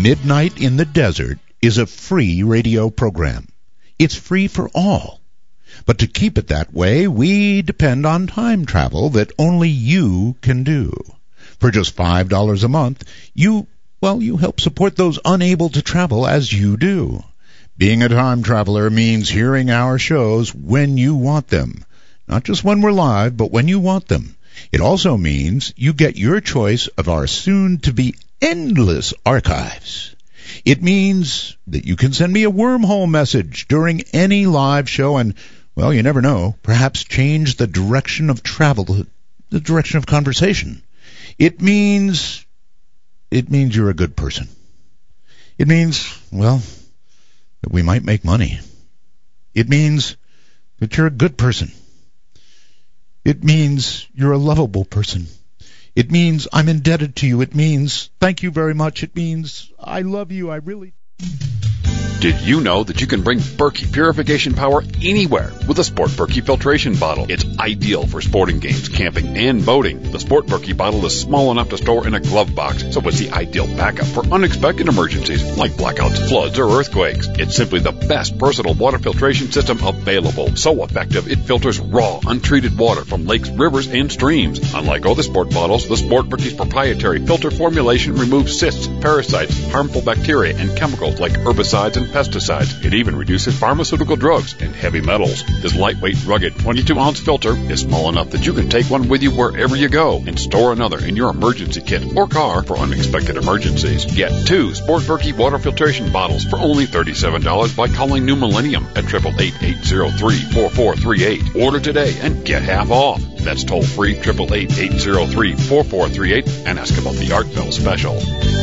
Midnight in the Desert is a free radio program. It's free for all. But to keep it that way, we depend on time travel that only you can do. For just $5 a month, you help support those unable to travel as you do. Being a time traveler means hearing our shows when you want them. Not just when we're live, but when you want them. It also means you get your choice of our soon-to-be endless archives. It means that you can send me a wormhole message during any live show and, well, you never know, perhaps change the direction of travel, the direction of conversation. It means you're a good person. It means, well, that we might make money. It means that you're a good person. It means you're a lovable person. It means I'm indebted to you. It means thank you very much. It means I love you. I really... Did you know that you can bring Berkey purification power anywhere with a Sport Berkey filtration bottle? It's ideal for sporting games, camping, and boating. The Sport Berkey bottle is small enough to store in a glove box, so it's the ideal backup for unexpected emergencies like blackouts, floods, or earthquakes. It's simply the best personal water filtration system available. So effective, it filters raw, untreated water from lakes, rivers, and streams. Unlike other sport bottles, the Sport Berkey's proprietary filter formulation removes cysts, parasites, harmful bacteria, and chemicals like herbicides and pesticides. It even reduces pharmaceutical drugs and heavy metals. This lightweight, rugged 22-ounce filter is small enough that you can take one with you wherever you go and store another in your emergency kit or car for unexpected emergencies. Get 2 Sport Berkey water filtration bottles for only $37 by calling New Millennium at 888-803-4438. Order today and get half off. That's toll free 888-803-4438 and ask about the Art Bell special.